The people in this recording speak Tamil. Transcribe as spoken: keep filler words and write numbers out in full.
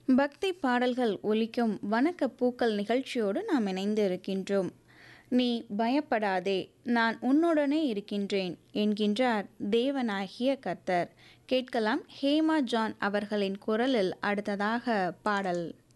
பக்தி பாடல்கள் ஒலிக்கும் வணக்க பூக்கள் நிகழ்ச்சியோடு நாம் இணைந்து இருக்கின்றோம். நீ பயப்படாதே, நான் உன்னுடனே இருக்கின்றேன் என்கின்றார் தேவனாகிய கர்த்தர். கேட்கலாம் ஹேமா ஜான் அவர்களின் குரலில் அடுத்ததாக பாடல்.